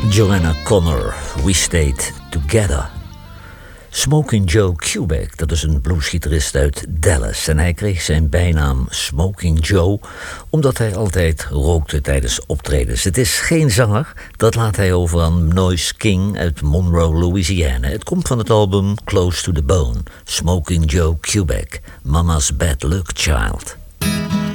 Joanna Connor, We Stayed Together. Smoking Joe Kubek, dat is een bluesgitarist uit Dallas. En hij kreeg zijn bijnaam Smoking Joe omdat hij altijd rookte tijdens optredens. Het is geen zanger, dat laat hij over aan Noise King uit Monroe, Louisiana. Het komt van het album Close to the Bone. Smoking Joe Kubek, Mama's Bad Luck Child.